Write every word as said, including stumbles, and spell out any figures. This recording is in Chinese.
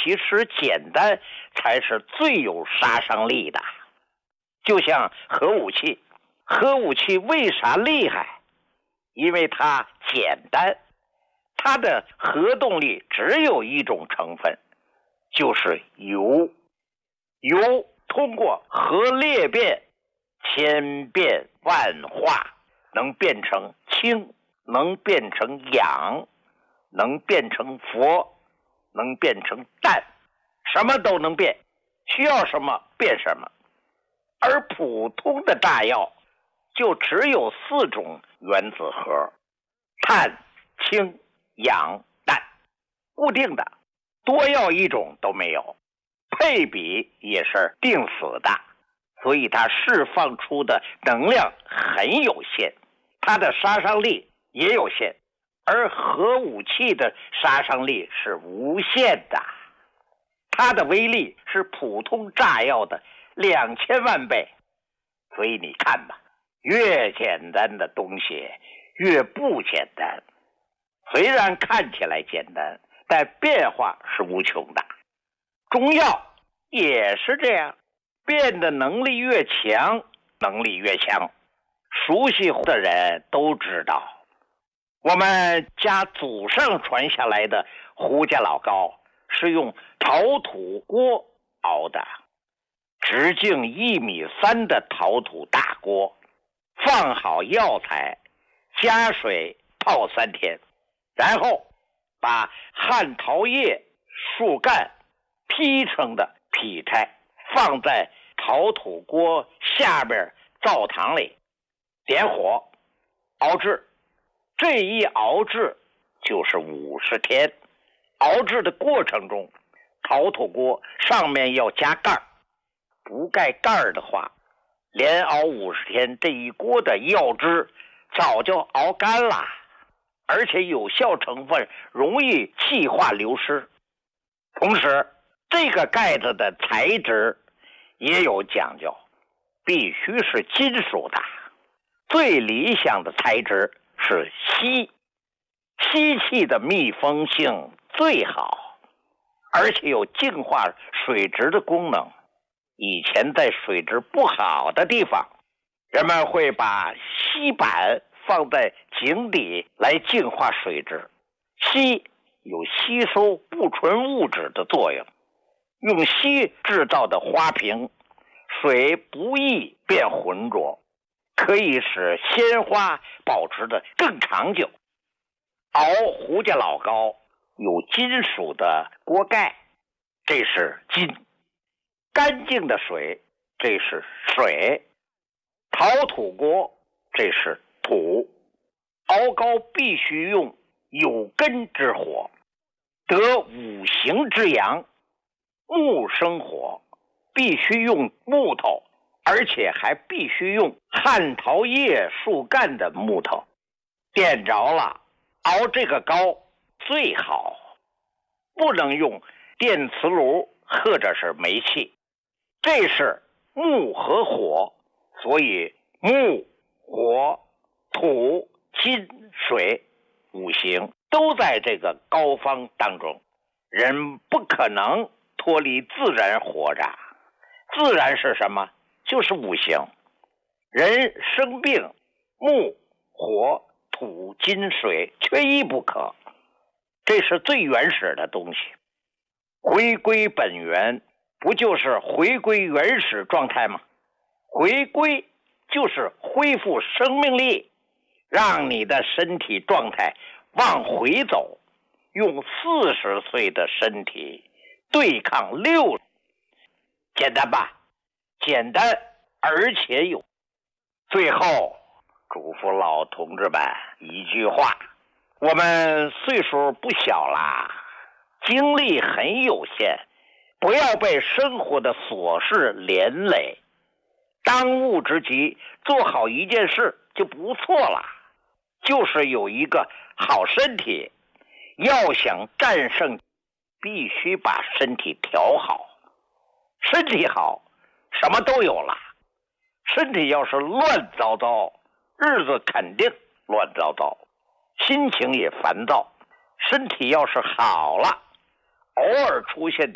其实简单才是最有杀伤力的。就像核武器，核武器为啥厉害？因为它简单，它的核动力只有一种成分，就是铀。铀通过核裂变千变万化，能变成氢，能变成氧，能变成氟，能变成氮，什么都能变，需要什么变什么。而普通的炸药就只有四种原子核，碳、氢、氧、氮，固定的，多要一种都没有，配比也是定死的，所以它释放出的能量很有限，它的杀伤力也有限，而核武器的杀伤力是无限的，它的威力是普通炸药的两千万倍。所以你看吧，越简单的东西越不简单，虽然看起来简单，但变化是无穷的。中药也是这样，变的能力越强，能力越强。熟悉的人都知道，我们家祖上传下来的胡家老膏是用陶土锅熬的，直径一米三的陶土大锅，放好药材，加水泡三天，然后把旱桃叶、树干劈成的劈柴放在陶土锅下边灶堂里，点火熬制。这一熬制就是五十天。熬制的过程中，陶土锅上面要加盖，不盖盖的话，连熬五十天，这一锅的药汁早就熬干了，而且有效成分容易气化流失。同时，这个盖子的材质也有讲究，必须是金属的，最理想的材质是锡，锡器的密封性最好，而且有净化水质的功能。以前在水质不好的地方，人们会把锡板放在井底来净化水质。锡有吸收不纯物质的作用，用锡制造的花瓶，水不易变浑浊，可以使鲜花保持得更长久。熬胡家老膏有金属的锅盖，这是金；干净的水，这是水；陶土锅，这是土。熬膏必须用有根之火，得五行之阳，木生火，必须用木头，而且还必须用旱桃叶树干的木头。点着了，熬这个膏最好，不能用电磁炉或者是煤气，这是木和火，所以木、火、土、金、水五行都在这个膏方当中。人不可能脱离自然活着，自然是什么？就是五行。人生病，木、火、土、金、水缺一不可，这是最原始的东西。回归本源，不就是回归原始状态吗？回归就是恢复生命力，让你的身体状态往回走，用四十岁的身体对抗六，简单吧？简单而且有。最后嘱咐老同志们一句话，我们岁数不小啦，精力很有限，不要被生活的琐事连累，当务之急做好一件事就不错了，就是有一个好身体。要想战胜，必须把身体调好，身体好什么都有了。身体要是乱糟糟，日子肯定乱糟糟，心情也烦躁。身体要是好了，偶尔出现